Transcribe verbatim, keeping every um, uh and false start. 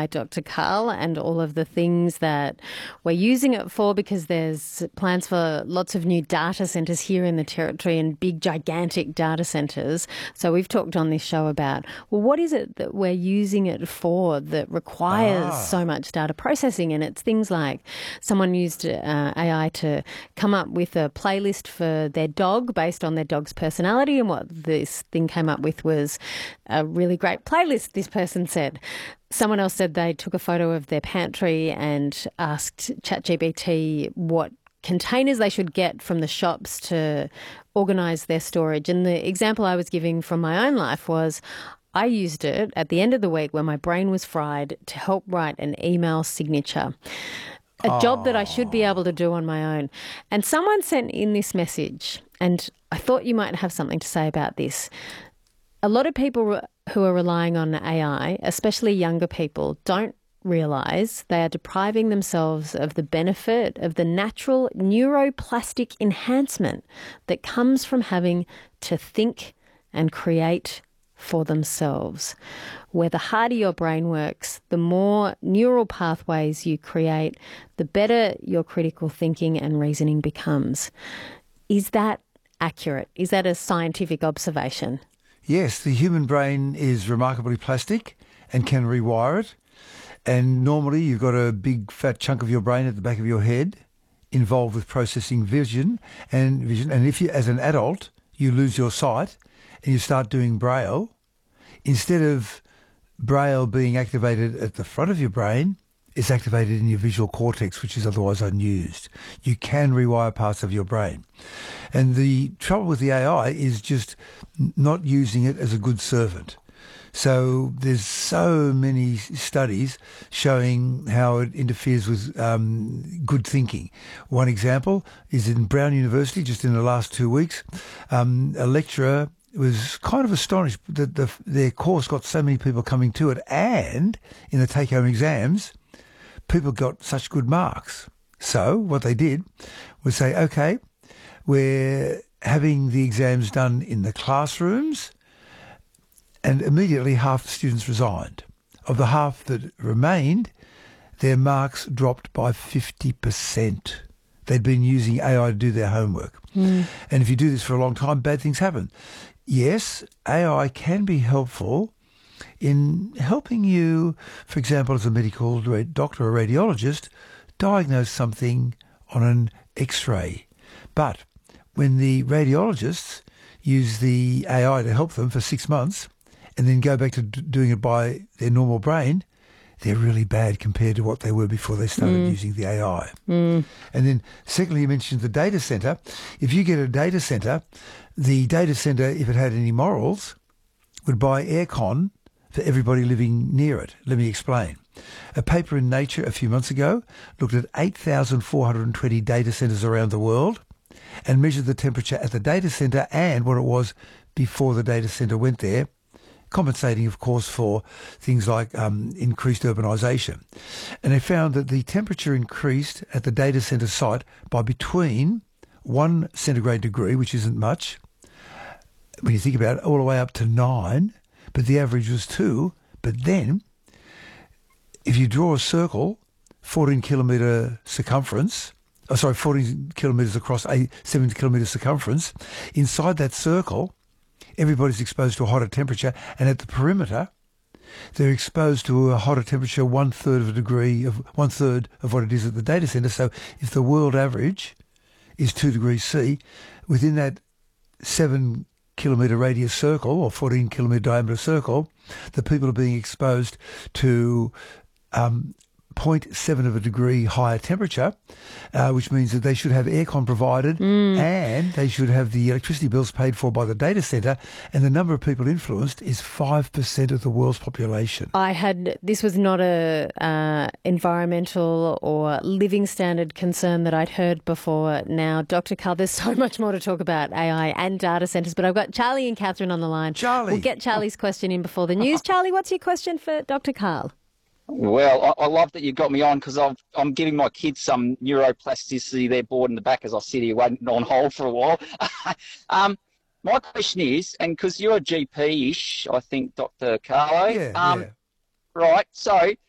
I, Doctor Karl, and all of the things that we're using it for, because there's plans for lots of new data centres here in the Territory and big, gigantic data centres. So we've talked on this show about, well, what is it that we're using it for that requires Ah. so much data processing? And it's things like someone used uh, A I to come up with a playlist for their dog based on their dog's personality, and what this thing came up with was a really great playlist, this person said. Someone else said they took a photo of their pantry and asked ChatGPT what containers they should get from the shops to organise their storage. And the example I was giving from my own life was I used it at the end of the week when my brain was fried to help write an email signature, a oh. job that I should be able to do on my own. And someone sent in this message, and I thought you might have something to say about this. A lot of people who are relying on A I, especially younger people, don't realise they are depriving themselves of the benefit of the natural neuroplastic enhancement that comes from having to think and create for themselves. Where the harder your brain works, the more neural pathways you create, the better your critical thinking and reasoning becomes. Is that accurate? Is that a scientific observation? Yes, the human brain is remarkably plastic and can rewire it. And normally you've got a big fat chunk of your brain at the back of your head involved with processing vision. And vision. And if you, as an adult, you lose your sight and you start doing Braille, instead of Braille being activated at the front of your brain, it's activated in your visual cortex, which is otherwise unused. You can rewire parts of your brain. And the trouble with the A I is just not using it as a good servant. So there's so many studies showing how it interferes with um, good thinking. One example is in Brown University, just in the last two weeks, um, a lecturer was kind of astonished that the, their course got so many people coming to it, and in the take-home exams, people got such good marks. So what they did was say, okay, we're having the exams done in the classrooms, and immediately half the students resigned. Of the half that remained, their marks dropped by fifty percent. They'd been using A I to do their homework. Mm. And if you do this for a long time, bad things happen. Yes, A I can be helpful in helping you, for example, as a medical doctor or radiologist, diagnose something on an X-ray. But when the radiologists use the A I to help them for six months and then go back to d- doing it by their normal brain, they're really bad compared to what they were before they started mm. using the A I. Mm. And then secondly, you mentioned the data centre. If you get a data centre, the data centre, if it had any morals, would buy aircon for everybody living near it. Let me explain. A paper in Nature a few months ago looked at eight thousand four hundred twenty data centres around the world and measured the temperature at the data centre and what it was before the data centre went there, compensating, of course, for things like um, increased urbanisation. And they found that the temperature increased at the data centre site by between one centigrade degree, which isn't much, when you think about it, all the way up to nine, but the average was two. But then, if you draw a circle, fourteen kilometre circumference, oh, sorry, fourteen kilometres across a seven kilometre circumference, inside that circle, everybody's exposed to a hotter temperature, and at the perimeter, they're exposed to a hotter temperature one third of a degree of one third of what it is at the data centre. So, if the world average is two degrees C, within that seven kilometre radius circle or fourteen kilometre diameter circle, the people are being exposed to um, zero point seven of a degree higher temperature, uh, which means that they should have aircon provided mm. and they should have the electricity bills paid for by the data centre, and the number of people influenced is five percent of the world's population. I had, this was not a uh, environmental or living standard concern that I'd heard before. Now, Doctor Karl, there's so much more to talk about A I and data centres, but I've got Charlie and Catherine on the line. Charlie. We'll get Charlie's question in before the news. Charlie, what's your question for Doctor Karl? Well, I, I love that you got me on because I'm giving my kids some neuroplasticity. They're bored in the back as I sit here waiting on hold for a while. um, my question is, and because you're a G P-ish, I think, Doctor Karl. Yeah, um, yeah. Right, so